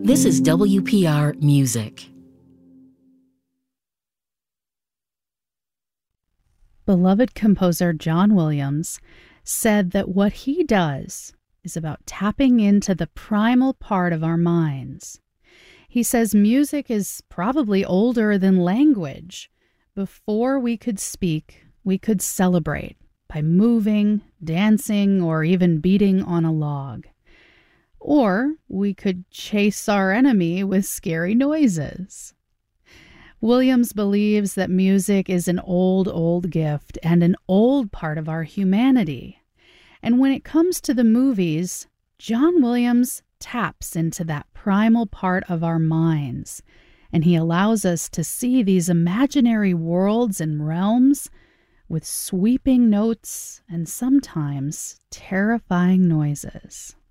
This is WPR Music. Beloved composer John Williams said that what he does is about tapping into the primal part of our minds. He says music is probably older than language. Before we could speak, we could celebrate by moving, dancing, or even beating on a log. Or we could chase our enemy with scary noises. Williams believes that music is an old gift and an old part of our humanity. And when it comes to the movies, John Williams taps into that primal part of our minds, and he allows us to see these imaginary worlds and realms with sweeping notes and sometimes terrifying noises.